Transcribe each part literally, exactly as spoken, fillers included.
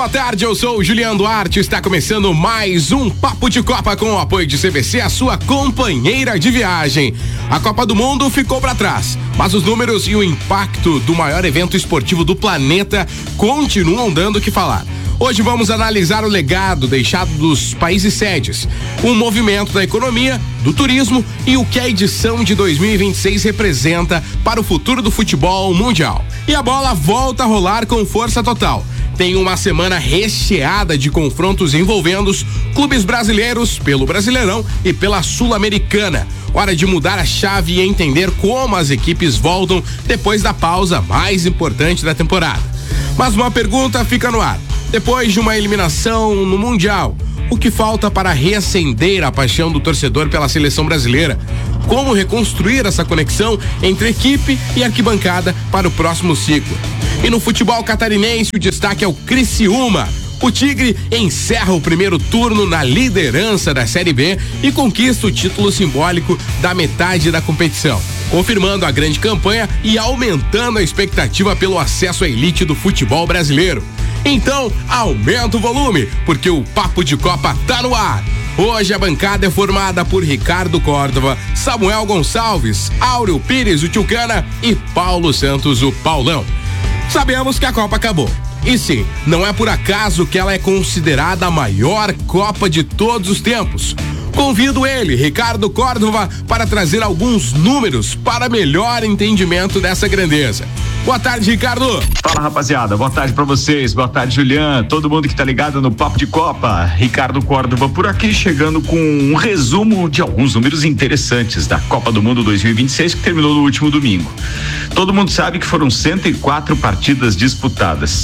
Boa tarde, eu sou o Juliano Duarte, está começando mais um Papo de Copa com o apoio de C V C, a sua companheira de viagem. A Copa do Mundo ficou para trás, mas os números e o impacto do maior evento esportivo do planeta continuam dando o que falar. Hoje vamos analisar o legado deixado dos países sedes, o movimento da economia, do turismo e o que a edição de dois mil e vinte e seis representa para o futuro do futebol mundial. E a bola volta a rolar com força total. Tem uma semana recheada de confrontos envolvendo os clubes brasileiros pelo Brasileirão e pela Sul-Americana. Hora de mudar a chave e entender como as equipes voltam depois da pausa mais importante da temporada. Mas uma pergunta fica no ar. Depois de uma eliminação no Mundial, o que falta para reacender a paixão do torcedor pela seleção brasileira? Como reconstruir essa conexão entre equipe e arquibancada para o próximo ciclo? E no futebol catarinense, o destaque é o Criciúma. O Tigre encerra o primeiro turno na liderança da Série B e conquista o título simbólico da metade da competição, confirmando a grande campanha e aumentando a expectativa pelo acesso à elite do futebol brasileiro. Então, aumenta o volume, porque o Papo de Copa tá no ar. Hoje a bancada é formada por Ricardo Córdova, Samuel Gonçalves, Áureo Pires, o Tchucana e Paulo Santos, o Paulão. Sabemos que a Copa acabou. E sim, não é por acaso que ela é considerada a maior Copa de todos os tempos. Convido ele, Ricardo Córdova, para trazer alguns números para melhor entendimento dessa grandeza. Boa tarde, Ricardo. Fala, rapaziada. Boa tarde pra vocês. Boa tarde, Juliano. Todo mundo que tá ligado no Papo de Copa. Ricardo Córdova por aqui, chegando com um resumo de alguns números interessantes da Copa do Mundo dois mil e vinte e seis, que terminou no último domingo. Todo mundo sabe que foram cento e quatro partidas disputadas.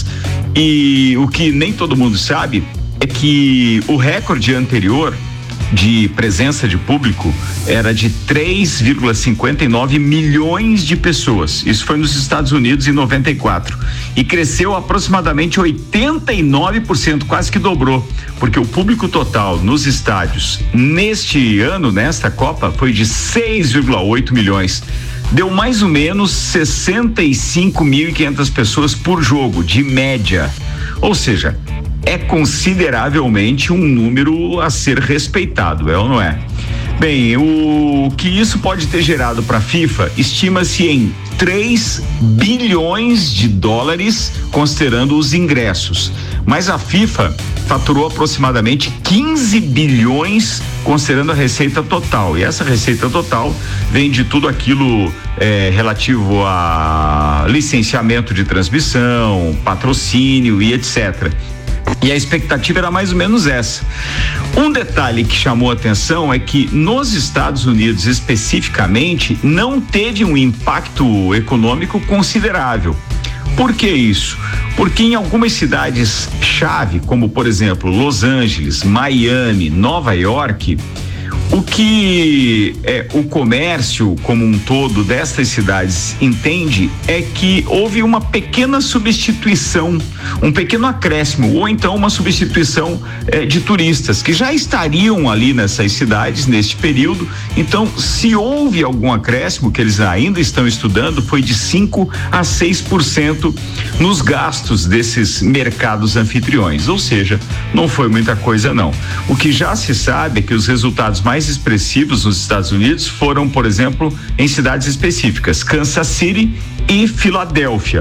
E o que nem todo mundo sabe é que o recorde anterior de presença de público era de três vírgula cinquenta e nove milhões de pessoas. Isso foi nos Estados Unidos em noventa e quatro e cresceu aproximadamente oitenta e nove por cento, quase que dobrou, porque o público total nos estádios neste ano, nesta Copa, foi de seis vírgula oito milhões. Deu mais ou menos sessenta e cinco mil e quinhentas pessoas por jogo, de média. Ou seja, é consideravelmente um número a ser respeitado, é ou não é? Bem, o que isso pode ter gerado para a FIFA estima-se em três bilhões de dólares, considerando os ingressos. Mas a FIFA faturou aproximadamente quinze bilhões, considerando a receita total. E essa receita total vem de tudo aquilo é, relativo a licenciamento de transmissão, patrocínio e etcétera. E a expectativa era mais ou menos essa. Um detalhe que chamou a atenção é que nos Estados Unidos especificamente não teve um impacto econômico considerável. Por que isso? Porque em algumas cidades-chave, como por exemplo Los Angeles, Miami, Nova York, o que é, o comércio como um todo destas cidades entende é que houve uma pequena substituição, um pequeno acréscimo, ou então uma substituição é, de turistas que já estariam ali nessas cidades neste período. Então, se houve algum acréscimo, que eles ainda estão estudando, foi de cinco a seis por cento nos gastos desses mercados anfitriões, ou seja, não foi muita coisa não. O que já se sabe é que os resultados mais mais expressivos nos Estados Unidos foram, por exemplo, em cidades específicas, Kansas City e Filadélfia.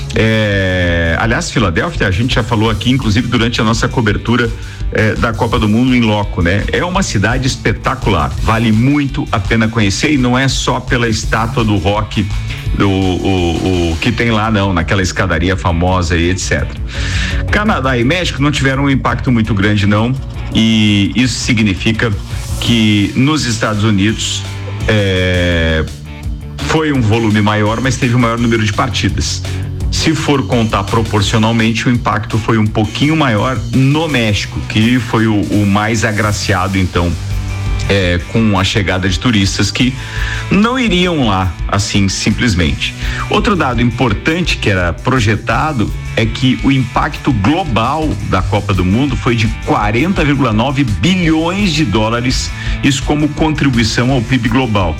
É, aliás, Filadélfia, a gente já falou aqui, inclusive durante a nossa cobertura é, da Copa do Mundo em loco, né? É uma cidade espetacular, vale muito a pena conhecer, e não é só pela estátua do rock do o, o que tem lá, não, naquela escadaria famosa e etcétera. Canadá e México não tiveram um impacto muito grande, não, e isso significa que nos Estados Unidos é, foi um volume maior, mas teve um maior número de partidas. Se for contar proporcionalmente, o impacto foi um pouquinho maior no México, que foi o, o mais agraciado, então, é, com a chegada de turistas que não iriam lá assim simplesmente. Outro dado importante que era projetado é que o impacto global da Copa do Mundo foi de quarenta vírgula nove bilhões de dólares, isso como contribuição ao P I B global.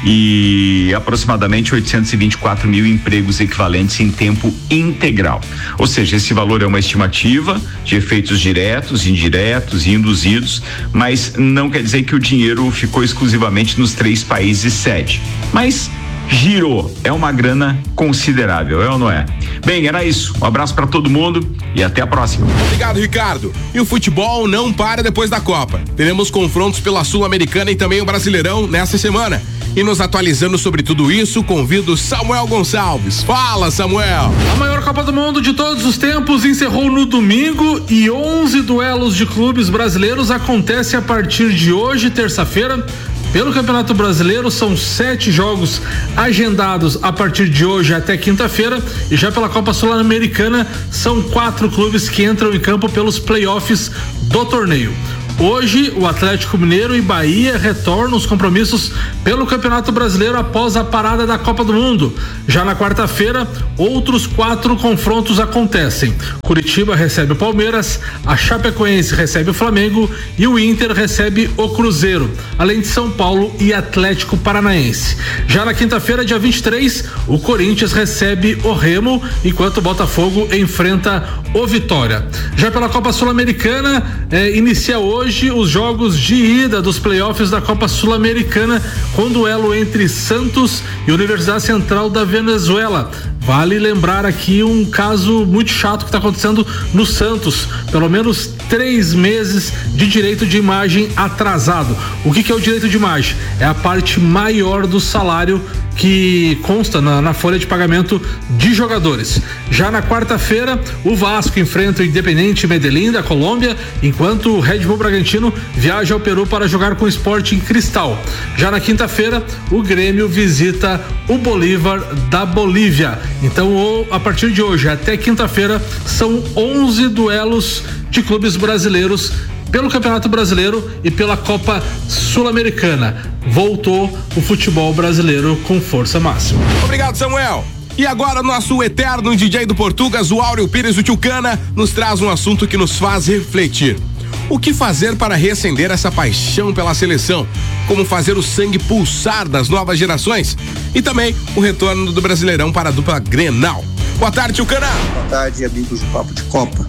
e aproximadamente oitocentos e vinte e quatro mil empregos equivalentes em tempo integral. Ou seja, esse valor é uma estimativa de efeitos diretos, indiretos e induzidos, mas não quer dizer que o dinheiro ficou exclusivamente nos três países sede. Mas girou, é uma grana considerável, é ou não é? Bem, era isso. Um abraço para todo mundo e até a próxima. Obrigado, Ricardo. E o futebol não para depois da Copa. Teremos confrontos pela Sul-Americana e também o Brasileirão nesta semana. E nos atualizando sobre tudo isso, convido Samuel Gonçalves. Fala, Samuel! A maior Copa do Mundo de todos os tempos encerrou no domingo e onze duelos de clubes brasileiros acontecem a partir de hoje, terça-feira. Pelo Campeonato Brasileiro, são sete jogos agendados a partir de hoje até quinta-feira, e já pela Copa Sul-Americana são quatro clubes que entram em campo pelos playoffs do torneio. Hoje, o Atlético Mineiro e Bahia retornam os compromissos pelo Campeonato Brasileiro após a parada da Copa do Mundo. Já na quarta-feira, outros quatro confrontos acontecem. Curitiba recebe o Palmeiras, a Chapecoense recebe o Flamengo e o Inter recebe o Cruzeiro, além de São Paulo e Atlético Paranaense. Já na quinta-feira, dia vinte e três, o Corinthians recebe o Remo, enquanto o Botafogo enfrenta o Vitória. Já pela Copa Sul-Americana, eh, inicia hoje Hoje, os jogos de ida dos playoffs da Copa Sul-Americana, com duelo entre Santos e Universidade Central da Venezuela. Vale lembrar aqui um caso muito chato que está acontecendo no Santos. Pelo menos três meses de direito de imagem atrasado. O que que é o direito de imagem? É a parte maior do salário que consta na, na folha de pagamento de jogadores. Já na quarta-feira, o Vasco enfrenta o Independiente Medellín da Colômbia, enquanto o Red Bull Bragantino viaja ao Peru para jogar com o Sporting Cristal. Já na quinta-feira, o Grêmio visita o Bolívar da Bolívia. Então, a partir de hoje até quinta-feira, são onze duelos de clubes brasileiros pelo Campeonato Brasileiro e pela Copa Sul-Americana. Voltou o futebol brasileiro com força máxima. Obrigado, Samuel. E agora nosso eterno D J do Portugas, o Áureo Pires, o Tchucana, nos traz um assunto que nos faz refletir. O que fazer para reacender essa paixão pela seleção? Como fazer o sangue pulsar das novas gerações? E também o retorno do Brasileirão para a dupla Grenal. Boa tarde, Tchucana. Boa tarde, amigos do Papo de Copa.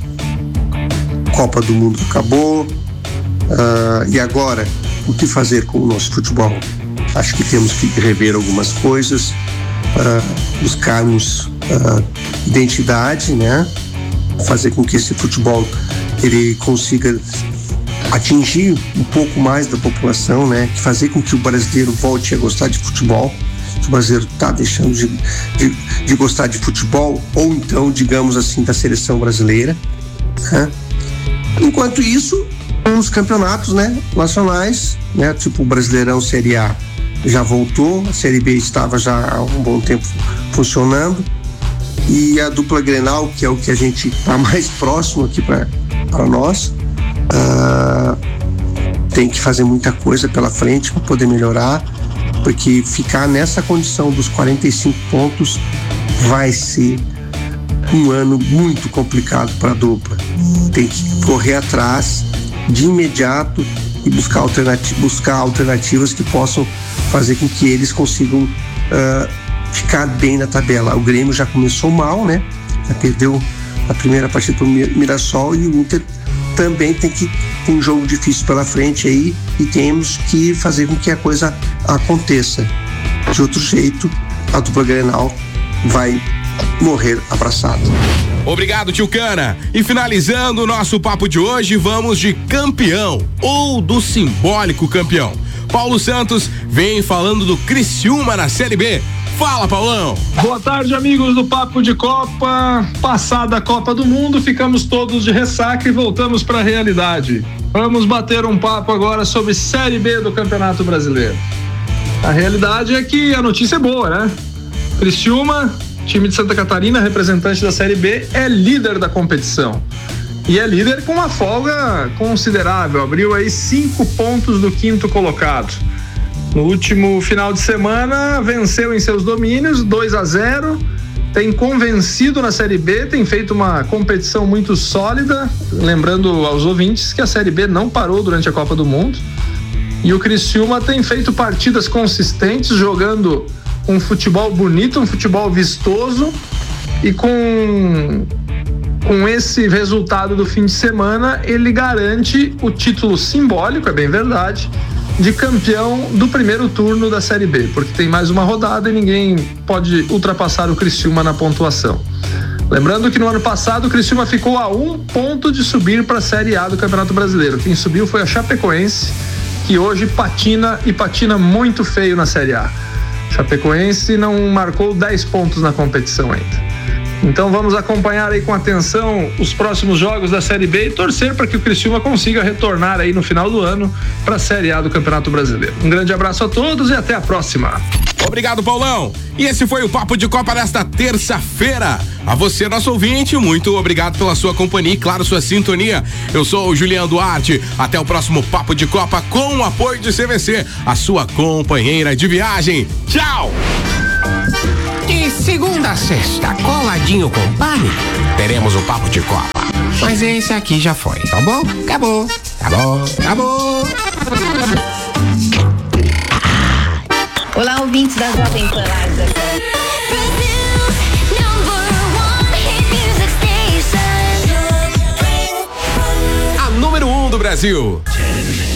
Copa do Mundo acabou, uh, e agora, o que fazer com o nosso futebol? Acho que temos que rever algumas coisas, uh, buscarmos uh, identidade, né? Fazer com que esse futebol ele consiga atingir um pouco mais da população, né? Fazer com que o brasileiro volte a gostar de futebol. O brasileiro está deixando de, de, de gostar de futebol, ou então, digamos assim, da seleção brasileira, né? Enquanto isso, os campeonatos, né, nacionais, né, tipo o Brasileirão Série A já voltou, a Série B estava já há um bom tempo funcionando, e a dupla Grenal, que é o que a gente está mais próximo aqui para nós, uh, tem que fazer muita coisa pela frente para poder melhorar, porque ficar nessa condição dos quarenta e cinco pontos vai ser um ano muito complicado para a dupla. Tem que correr atrás de imediato e buscar, alternati- buscar alternativas que possam fazer com que eles consigam uh, ficar bem na tabela. O Grêmio já começou mal, né? Já perdeu a primeira partida para o Mirassol, e o Inter também tem que ter um jogo difícil pela frente aí, e temos que fazer com que a coisa aconteça. De outro jeito, a dupla Grenal vai morrer abraçado. Obrigado, Tchucana. E finalizando o nosso papo de hoje, vamos de campeão, ou do simbólico campeão. Paulo Santos vem falando do Criciúma na Série B. Fala, Paulão. Boa tarde, amigos do Papo de Copa. Passada a Copa do Mundo, ficamos todos de ressaca e voltamos para a realidade. Vamos bater um papo agora sobre Série B do Campeonato Brasileiro. A realidade é que a notícia é boa, né? Criciúma, time de Santa Catarina, representante da Série B, é líder da competição. E é líder com uma folga considerável. Abriu aí cinco pontos do quinto colocado. No último final de semana, venceu em seus domínios, dois a zero. Tem convencido na Série B, tem feito uma competição muito sólida. Lembrando aos ouvintes que a Série B não parou durante a Copa do Mundo. E o Criciúma tem feito partidas consistentes, jogando um futebol bonito, um futebol vistoso, e com, com esse resultado do fim de semana, ele garante o título simbólico, é bem verdade, de campeão do primeiro turno da Série B, porque tem mais uma rodada e ninguém pode ultrapassar o Criciúma na pontuação. Lembrando que no ano passado o Criciúma ficou a um ponto de subir para a Série A do Campeonato Brasileiro. Quem subiu foi a Chapecoense, que hoje patina e patina muito feio na Série A. Chapecoense não marcou dez pontos na competição ainda. Então vamos acompanhar aí com atenção os próximos jogos da Série B e torcer para que o Criciúma consiga retornar aí no final do ano para a Série A do Campeonato Brasileiro. Um grande abraço a todos e até a próxima. Obrigado, Paulão. E esse foi o Papo de Copa desta terça-feira. A você, nosso ouvinte, muito obrigado pela sua companhia e, claro, sua sintonia. Eu sou o Juliano Duarte. Até o próximo Papo de Copa com o apoio de C V C, a sua companheira de viagem. Tchau! De segunda a sexta, coladinho com o Pânico, teremos o Papo de Copa. Mas esse aqui já foi, tá bom? Acabou, acabou, acabou. Olá, ouvintes da Jovem Pan. A número um do Brasil.